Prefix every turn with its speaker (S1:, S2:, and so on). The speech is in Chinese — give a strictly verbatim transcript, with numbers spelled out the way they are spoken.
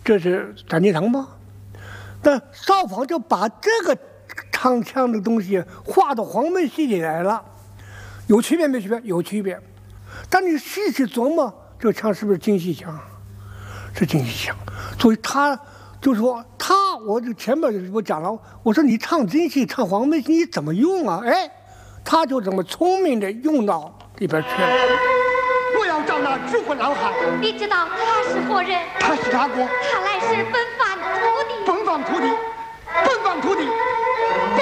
S1: 这是展金堂吗？但邵芳就把这个唱腔的东西画到黄梅戏里来了，有区别没区别？有区别。但你细细琢磨，这个腔是不是京戏腔？是京戏腔。所以他就说他，我就前面我讲了，我说你唱京戏、唱黄梅戏，你怎么用啊？哎，他就这么聪明的用到里边去了。
S2: 我要找那智慧老汉。
S3: 你知道他是何人？
S2: 他是哪国？
S3: 他来是本藩徒弟。
S2: 本藩徒弟，本藩徒弟。